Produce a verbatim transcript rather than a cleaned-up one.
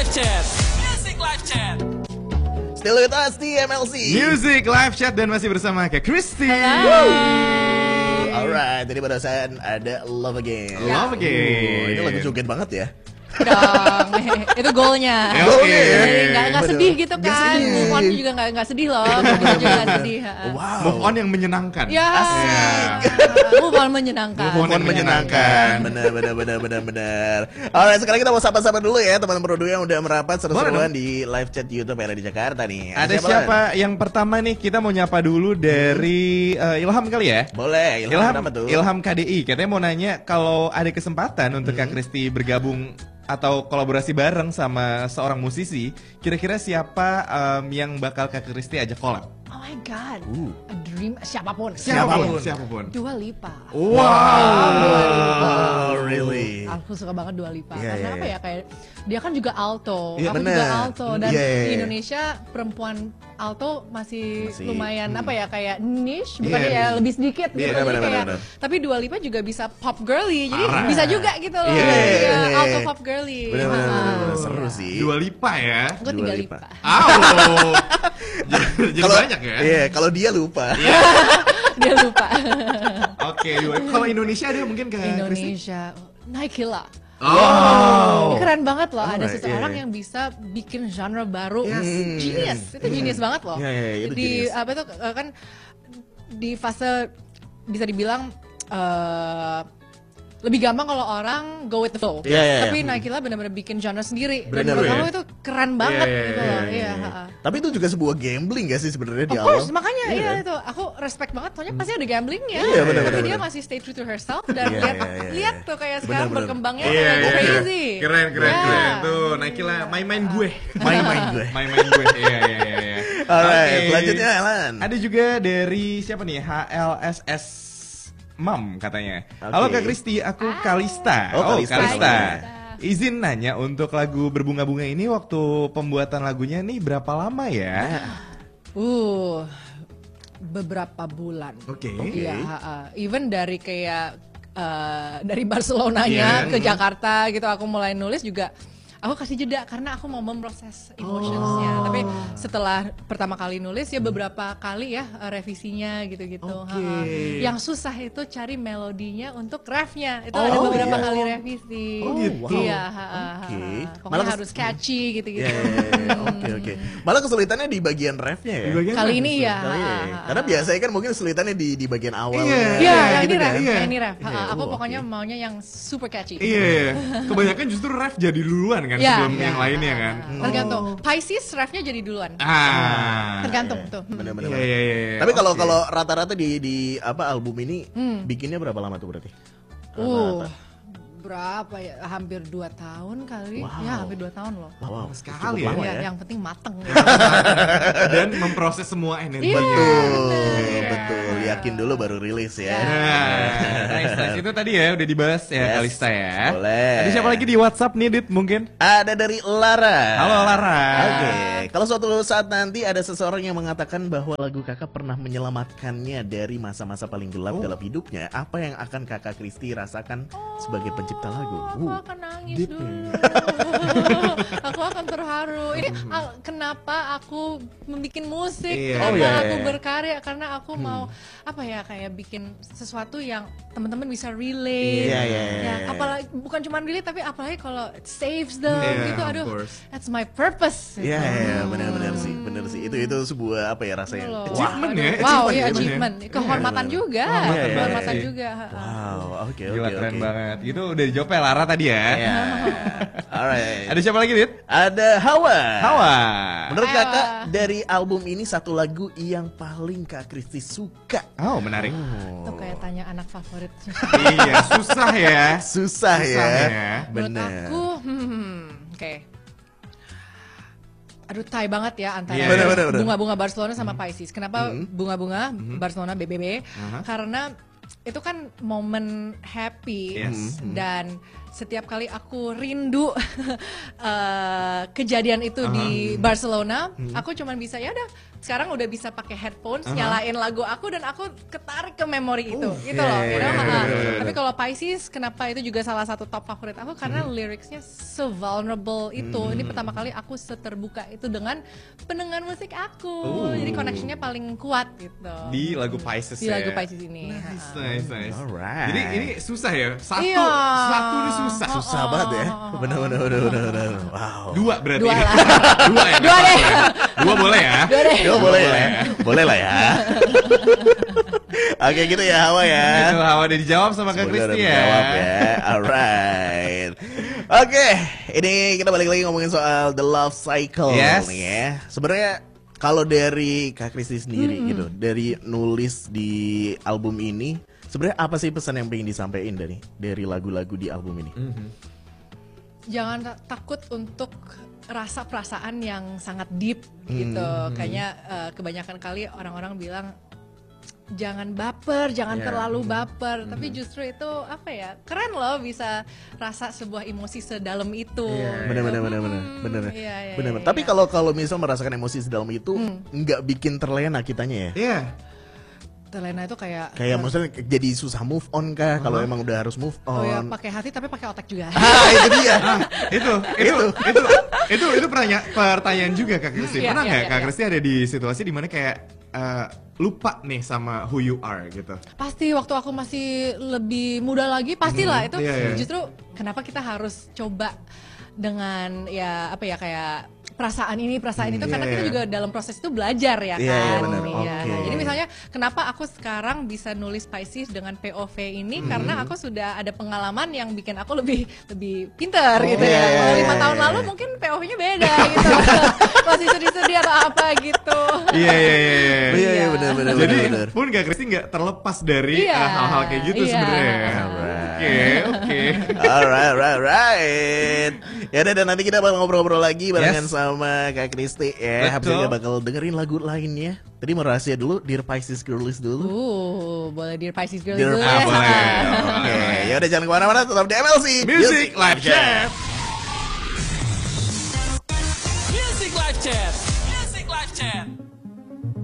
Chat. Music Live Chat. Still with us di M L C Music Live Chat dan masih bersama Kak Christy. Alright, tadi barusan ada Love Again. Love Again. Oh, itu lagu joget banget ya. Dong, itu goalnya. Ya, oke. Jadi nggak nggak Bener. sedih gitu Nggak kan. sedih. Move on juga nggak nggak sedih loh. Move on juga nggak sedih. ha. Wow. Move on yang menyenangkan. Ya, Ya. move on menyenangkan. Move on Mohon menyenangkan. Benar, benar, benar, benar, benar. Alright, sekarang kita mau sapa-sapa dulu ya teman-teman produ yang udah merapat seru-seruan di live chat YouTube yang ada di Jakarta nih. Ada siapa yang pertama nih? Kita mau nyapa dulu dari eh, Ilham kali ya. Boleh, Ilham, Ilham, apa tuh? Ilham K D I katanya mau nanya kalau ada kesempatan untuk Kak Christy bergabung atau kolaborasi bareng sama seorang musisi, kira-kira siapa em, yang bakal Kak Christy ajak collab? Oh my god, Uh. a dream siapapun. Siapapun, siapapun. Dua Lipa. Wow. Oh, really? Aku suka banget Dua Lipa Iya, karena iya, apa iya. ya, kayak dia kan juga alto, Iya, aku bener. juga alto dan Iya, iya, di iya. Indonesia perempuan alto masih, Masih, lumayan hmm. apa ya, kayak niche, bukan Iya. ya lebih sedikit gitu. Iya, Jadi bener, kayak, bener, bener. tapi Dua Lipa juga bisa pop girly, jadi Parah. bisa juga gitu loh, Iya, jadi iya, ya, iya. alto pop girly. Bener, bener, Ah. bener, bener. Seru sih. Dua Lipa ya. Aku Dua tiga Lipa. Lipa. Oh. Jadi Kalau banyak ya. Iya, kalau dia lupa. Dia lupa. Oke, Dua- kalau Indonesia ada mungkin Kak Christy? Indonesia, Naikila. Oh. Keren banget loh, ada Alright, seseorang yeah. yang bisa bikin genre baru. Yes. Genius, itu genius banget loh. Yeah, yeah, yeah, itu di genius. apa itu eh, kan di fase bisa dibilang eh, lebih gampang kalau orang go with the flow. Yeah, yeah, Tapi yeah. Naikila benar-benar bikin genre sendiri. Dan Bener, menurut ya. aku itu keren banget Yeah, yeah, gitu yeah, loh. yeah, Iya, Iya. ha-ha. Tapi itu juga sebuah gambling gak sih sebenarnya di Of awal? course, makanya Iya iya kan? itu aku respect banget, soalnya pasti ada gamblingnya. Iya, bener, Tapi bener, dia bener. masih stay true to herself dan Iya, lihat iya, iya, lihat iya. tuh kayak Bener, sekarang bener. berkembangnya Iya, like iya, crazy. keren, keren, Yeah. keren. Tuh, Naikila, main-main gue. Main-main gue. Main-main gue. Iya, iya, iya, iya. Alright, Oke. selanjutnya Alan. Ada juga dari siapa nih? H L S S Mam katanya. Oke. Halo Kak Christy, aku Kalista. Oh, Kalista. Kalista. Izin nanya untuk lagu Berbunga-bunga ini waktu pembuatan lagunya nih berapa lama ya? Uh, beberapa bulan. Oke. Iya, ha-ha. Even dari kayak eh, dari Barcelonanya Iya. ke Jakarta gitu, aku mulai nulis juga. Aku kasih jeda karena aku mau memproses emotionsnya. Oh. Tapi setelah pertama kali nulis ya beberapa kali ya eh, revisinya gitu-gitu. Oke. Ha-ha. Yang susah itu cari melodinya untuk refnya. Itu ada Oh, beberapa iya. kali revisi. Oh, wow. Iya, ha-ha, Oke. ha-ha. Pokoknya Malah kes- harus catchy gitu-gitu. Iya, iya, iya. Oke, oke. Malah kesulitannya di bagian refnya ya. Di bagian Kali mana ini tuh? ya. Kali ya. ha-ha. Karena biasanya kan mungkin kesulitannya di di bagian awal. Iya. Iya, Iya, yang gitu ini kan? ref, Iya. yang ini ref. Iya, Ha, aku oh, pokoknya oke. maunya yang super catchy. Iya, iya. Kebanyakan justru ref jadi duluan kan Iya. sebelum Iya. yang lainnya kan. Tergantung. Pisces refnya jadi duluan. Ah. Tergantung tuh. Bener-bener. Iya, iya, iya, iya. Tapi kalau Oke. kalau rata-rata di di apa album ini Hmm. bikinnya berapa lama tuh berarti? Uh, Rata-rata. berapa ya? Hampir dua tahun kali. Wow. Ya, hampir dua tahun loh. Wow, Sekali cukup ya. lama Ya, ya. yang penting mateng. Dan memproses semua energinya. Betul, Iya. betul. Yakin dulu baru rilis ya. Nah, nice, nice. Itu tadi ya udah dibahas ya Yes. Kalista ya. Boleh. Ada siapa lagi di WhatsApp nih, Dit mungkin? Ada dari Lara. Halo Lara. Oke, kalau suatu saat nanti ada seseorang yang mengatakan bahwa lagu kakak pernah menyelamatkannya dari masa-masa paling gelap Oh. dalam hidupnya, apa yang akan kakak Christy rasakan sebagai pencipta lagu? Aku Uh, akan nangis deep dulu. aku akan terharu. Ini al- kenapa aku membuat musik? Iya. Kenapa Oh, iya, aku iya. berkarya? Karena aku mau apa ya, kayak bikin sesuatu yang teman-teman bisa relate. Iya, iya, iya, Ya, iya. apalagi bukan cuma relate, tapi apalagi kalau it saves them Iya, gitu. of Aduh, course. that's my purpose. Iya, gitu. iya, benar-benar sih, benar sih. Itu itu sebuah apa ya rasanya? Gitu loh. Achievement Aduh, ya, Wow, achievement iya ya, achievement. bener. Kehormatan Iya, juga. Kehormatan banget Kehormatan sih. juga. Wow, oke Gila oke keren oke. banget. Itu udah dijawab ya Lara tadi ya. Iya. Alright. Ada siapa lagi, Dit? Ada Hawa. Hawa. Menurut Hawa. kakak dari album ini satu lagu yang paling kak Christy suka. Oh, menarik. Itu kayak tanya anak favorit. Iya, susah ya. Susah, Susah ya. ya. Menurut Bener. aku, hmm, oke. Aduh, tie banget ya antara Iya. Bener, bener, bener. bunga-bunga Barcelona sama Pisces. Kenapa bunga-bunga Barcelona B B B? Aha. Karena itu kan momen happy Yes. dan setiap kali aku rindu uh, kejadian itu uh-huh. di Barcelona, uh-huh. aku cuman bisa ya udah sekarang udah bisa pakai headphones, uh-huh. nyalain lagu aku dan aku ketarik ke memori itu, uh, gitu yeah, loh. You know? yeah, yeah, yeah. Tapi kalau Pisces, kenapa itu juga salah satu top favorit aku karena uh-huh. liriknya so vulnerable itu. Uh-huh. Ini pertama kali aku seterbuka itu dengan pendengar musik aku, uh. jadi connectionnya paling kuat gitu. Di lagu Pisces. Di ya? lagu Pisces ini. Nice, nice, nice. Alright. Jadi ini susah ya, satu, iya. satu ini susah. Susah banget ya. Bener, bener, bener, bener, bener. Wow. Dua berarti. Dua lah. Dua ya. Dua deh. Dua boleh ya. Dua deh. Dua boleh ya. Boleh lah ya. Oke gitu ya Hawa ya. Itu Hawa udah dijawab sama Kak Semoga Kristi udah ya. dijawab ya. Alright. Oke, ini kita balik lagi ngomongin soal The Love Cycle Yes. nih ya. Sebenarnya kalau dari Kak Kristi sendiri mm-hmm. gitu, dari nulis di album ini, sebenarnya apa sih pesan yang pengen disampaikan dari dari lagu-lagu di album ini? Mm-hmm. Jangan takut untuk rasa perasaan yang sangat deep gitu. Hmm. Kayaknya uh, kebanyakan kali orang-orang bilang jangan baper, jangan yeah. terlalu baper. Hmm. Tapi justru itu apa ya? Keren loh bisa rasa sebuah emosi sedalam itu. Yeah. Bener bener bener bener hmm, bener. Iya, iya, bener. Iya, Tapi iya. kalau kalau misal merasakan emosi sedalam itu hmm. nggak bikin terlena kitanya ya? Iya. Yeah. Terlena itu kayak kayak maksudnya jadi susah move on kah? Uh-huh. Kalau emang udah harus move on. Oh ya pakai hati tapi pakai otak juga. Ah itu dia. Ah, itu, itu, itu, itu, itu pertanyaan, pertanyaan juga Kak Kristi. Hmm, Pernah iya, nggak iya, Kak iya. Kristi ada di situasi dimana kayak uh, lupa nih sama who you are gitu? Pasti waktu aku masih lebih muda lagi pastilah Hmm, itu iya, iya. justru kenapa kita harus coba dengan ya apa ya kayak perasaan ini perasaan Hmm, itu iya, karena kita iya. juga dalam proses itu belajar ya kan. Iya, iya, benar. Iya. Oke. Jadi misalnya kenapa aku sekarang bisa nulis Pisces dengan P O V ini Hmm. karena aku sudah ada pengalaman yang bikin aku lebih lebih pinter Oh, gitu iya, ya. iya, Kalau lima iya, tahun iya. lalu mungkin P O V-nya beda gitu. Masih sedih-sedih atau apa gitu. Iya, iya, iya. Oh, iya iya Iya. benar benar Jadi benar. pun Kak Kristi nggak terlepas dari Iya, uh, hal-hal kayak gitu iya. sebenarnya. Alright. Oke, oke. Alright, right, right. Ya udah, dan nanti kita bakal ngobrol-ngobrol lagi barengan Yes. sama Kak Kristi ya. Habis Betul. itu kita bakal dengerin lagu lainnya. Tadi mau rahasia dulu, Dear Pisces Girlies dulu. Uh, boleh Dear Pisces Girl Dear dulu Ah, ya. boleh. Oke, ya udah jangan kemana-mana, tetap di M L C Music Live Chat. Music Live Chat. Music Live Chat.